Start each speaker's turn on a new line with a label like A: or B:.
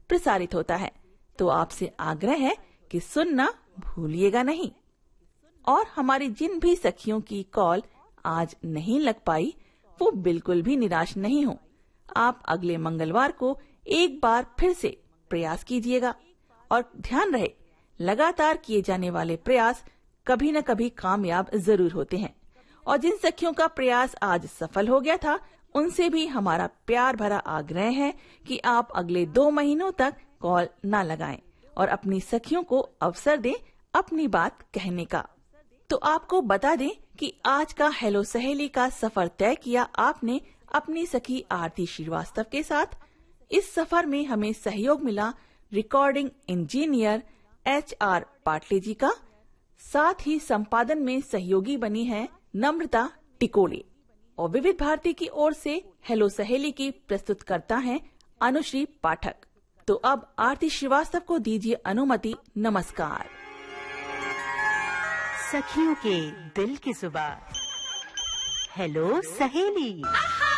A: प्रसारित होता है। तो आपसे आग्रह है कि सुनना भूलिएगा नहीं। और हमारी जिन भी सखियों की कॉल आज नहीं लग पाई, वो बिल्कुल भी निराश नहीं हो। आप अगले मंगलवार को एक बार फिर से प्रयास कीजिएगा। और ध्यान रहे, लगातार किए जाने वाले प्रयास कभी न कभी कामयाब जरूर होते हैं। और जिन सखियों का प्रयास आज सफल हो गया था, उनसे भी हमारा प्यार भरा आग्रह है कि आप अगले 2 महीनों तक कॉल न लगाएं और अपनी सखियों को अवसर दें अपनी बात कहने का। तो आपको बता दें कि आज का हेलो सहेली का सफर तय किया आपने अपनी सखी आरती श्रीवास्तव के साथ। इस सफर में हमें सहयोग मिला रिकॉर्डिंग इंजीनियर HR पाटले जी का। साथ ही संपादन में सहयोगी बनी है नम्रता टिकोले। और विविध भारती की ओर से हेलो सहेली की प्रस्तुत करता है अनुश्री पाठक। तो अब आरती श्रीवास्तव को दीजिए अनुमति। नमस्कार।
B: सखियों के दिल की जुबान, हेलो सहेली।